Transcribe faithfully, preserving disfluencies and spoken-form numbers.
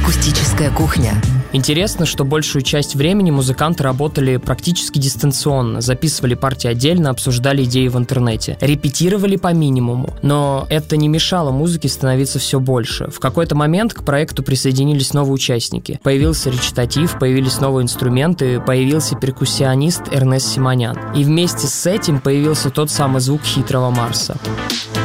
Акустическая кухня. Интересно, что большую часть времени музыканты работали практически дистанционно, записывали партии отдельно, обсуждали идеи в интернете, репетировали по минимуму. Но это не мешало музыке становиться все больше. В какой-то момент к проекту присоединились новые участники. Появился речитатив, появились новые инструменты, появился перкуссионист Эрнест Симонян. И вместе с этим появился тот самый звук хитрого Марса.